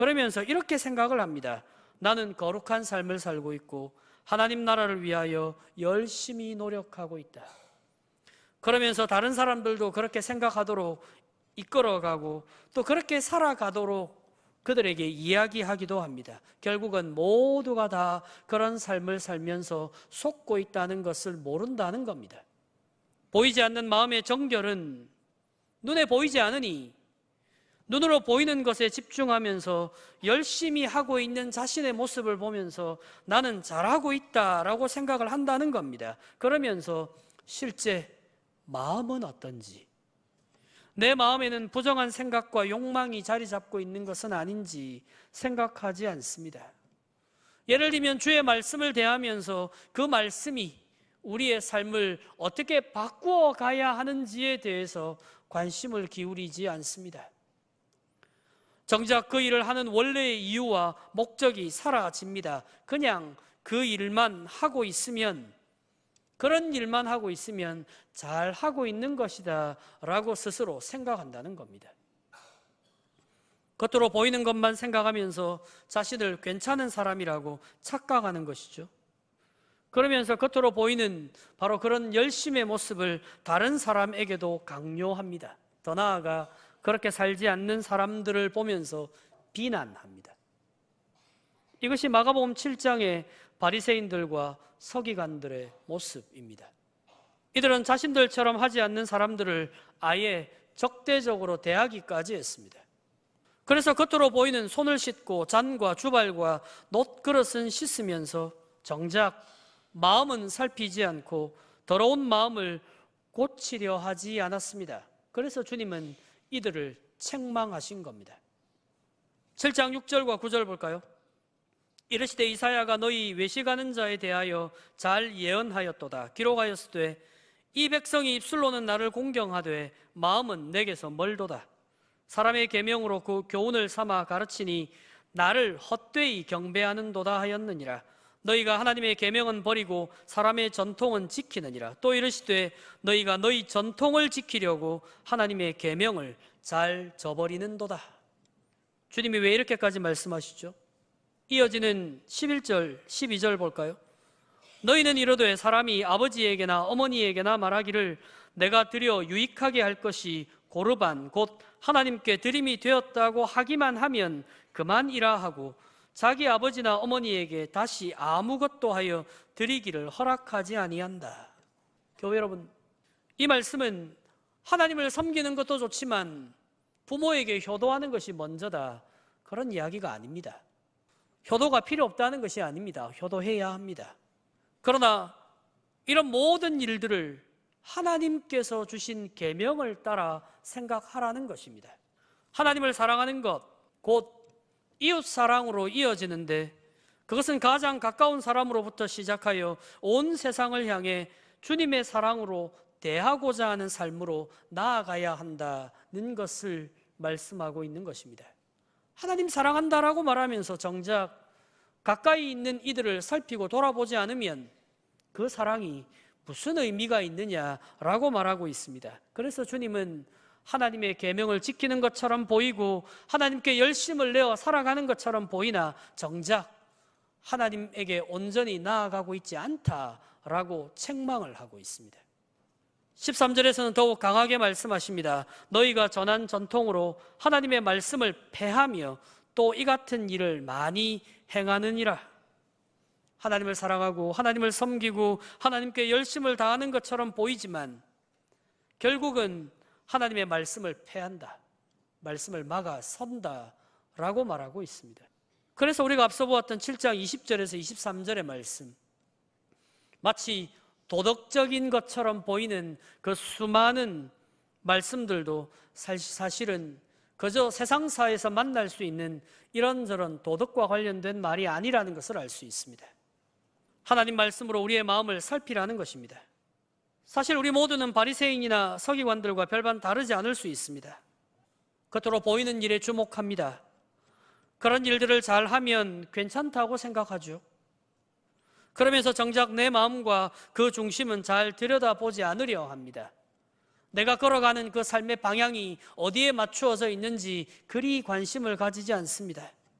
그러면서 이렇게 생각을 합니다. 나는 거룩한 삶을 살고 있고 하나님 나라를 위하여 열심히 노력하고 있다. 그러면서 다른 사람들도 그렇게 생각하도록 이끌어가고 또 그렇게 살아가도록 그들에게 이야기하기도 합니다. 결국은 모두가 다 그런 삶을 살면서 속고 있다는 것을 모른다는 겁니다. 보이지 않는 마음의 정결은 눈에 보이지 않으니 눈으로 보이는 것에 집중하면서 열심히 하고 있는 자신의 모습을 보면서 나는 잘하고 있다라고 생각을 한다는 겁니다. 그러면서 실제 마음은 어떤지, 내 마음에는 부정한 생각과 욕망이 자리 잡고 있는 것은 아닌지 생각하지 않습니다. 예를 들면 주의 말씀을 대하면서 그 말씀이 우리의 삶을 어떻게 바꾸어 가야 하는지에 대해서 관심을 기울이지 않습니다. 정작 그 일을 하는 원래의 이유와 목적이 사라집니다. 그냥 그 일만 하고 있으면, 그런 일만 하고 있으면 잘 하고 있는 것이다 라고 스스로 생각한다는 겁니다. 겉으로 보이는 것만 생각하면서 자신을 괜찮은 사람이라고 착각하는 것이죠. 그러면서 겉으로 보이는 바로 그런 열심의 모습을 다른 사람에게도 강요합니다. 더 나아가 그렇게 살지 않는 사람들을 보면서 비난합니다. 이것이 마가복음 7장의 바리새인들과 서기관들의 모습입니다. 이들은 자신들처럼 하지 않는 사람들을 아예 적대적으로 대하기까지 했습니다. 그래서 겉으로 보이는 손을 씻고 잔과 주발과 놋그릇은 씻으면서 정작 마음은 살피지 않고 더러운 마음을 고치려 하지 않았습니다. 그래서 주님은 이들을 책망하신 겁니다. 7장 6절과 9절 볼까요? 이르시되 이사야가 너희 외식하는 자에 대하여 잘 예언하였도다. 기록하였으되 이 백성이 입술로는 나를 공경하되 마음은 내게서 멀도다. 사람의 계명으로 그 교훈을 삼아 가르치니 나를 헛되이 경배하는도다 하였느니라. 너희가 하나님의 계명은 버리고 사람의 전통은 지키느니라. 또 이르시되 너희가 너희 전통을 지키려고 하나님의 계명을 잘 저버리는도다. 주님이 왜 이렇게까지 말씀하시죠? 이어지는 11절, 12절 볼까요? 너희는 이르되 사람이 아버지에게나 어머니에게나 말하기를 내가 드려 유익하게 할 것이 고르반 곧 하나님께 드림이 되었다고 하기만 하면 그만이라 하고 자기 아버지나 어머니에게 다시 아무것도 하여 드리기를 허락하지 아니한다. 교회 여러분, 이 말씀은 하나님을 섬기는 것도 좋지만 부모에게 효도하는 것이 먼저다, 그런 이야기가 아닙니다. 효도가 필요 없다는 것이 아닙니다. 효도해야 합니다. 그러나 이런 모든 일들을 하나님께서 주신 계명을 따라 생각하라는 것입니다. 하나님을 사랑하는 것, 곧 이웃 사랑으로 이어지는데 그것은 가장 가까운 사람으로부터 시작하여 온 세상을 향해 주님의 사랑으로 대하고자 하는 삶으로 나아가야 한다는 것을 말씀하고 있는 것입니다. 하나님 사랑한다라고 말하면서 정작 가까이 있는 이들을 살피고 돌아보지 않으면 그 사랑이 무슨 의미가 있느냐라고 말하고 있습니다. 그래서 주님은 하나님의 계명을 지키는 것처럼 보이고 하나님께 열심을 내어 살아가는 것처럼 보이나 정작 하나님에게 온전히 나아가고 있지 않다라고 책망을 하고 있습니다. 13절에서는 더욱 강하게 말씀하십니다. 너희가 전한 전통으로 하나님의 말씀을 폐하며 또 이 같은 일을 많이 행하느니라. 하나님을 사랑하고 하나님을 섬기고 하나님께 열심을 다하는 것처럼 보이지만 결국은 하나님의 말씀을 폐한다, 말씀을 막아선다 라고 말하고 있습니다. 그래서 우리가 앞서 보았던 7장 20절에서 23절의 말씀, 마치 도덕적인 것처럼 보이는 그 수많은 말씀들도 사실은 그저 세상사에서 만날 수 있는 이런저런 도덕과 관련된 말이 아니라는 것을 알 수 있습니다. 하나님 말씀으로 우리의 마음을 살피라는 것입니다. 사실 우리 모두는 바리새인이나 서기관들과 별반 다르지 않을 수 있습니다. 겉으로 보이는 일에 주목합니다. 그런 일들을 잘하면 괜찮다고 생각하죠. 그러면서 정작 내 마음과 그 중심은 잘 들여다보지 않으려 합니다. 내가 걸어가는 그 삶의 방향이 어디에 맞추어져 있는지 그리 관심을 가지지 않습니다.